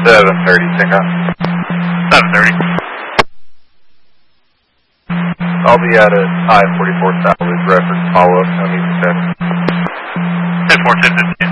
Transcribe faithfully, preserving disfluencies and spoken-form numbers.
seven thirty, Tinker. seven thirty. I'll be out at I forty-four South Loop reference follow-up. No need to check. ten four, ten fifteen.